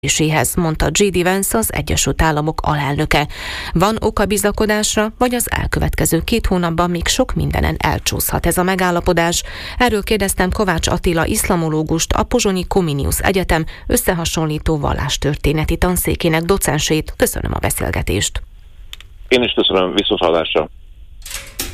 mondta J.D. Vance, az Egyesült Államok alelnöke. Van oka bizakodásra, vagy az elkövetkező 2 hónapban még sok mindenen elcsúszhat ez a megállapodás? Erről kérdeztem Kovács Attila iszlamológust, a Pozsonyi Comenius Egyetem összehasonlító vallástörténeti tanszékének docensét. Köszönöm a beszélgetést. Én is köszönöm, viszonthallásra.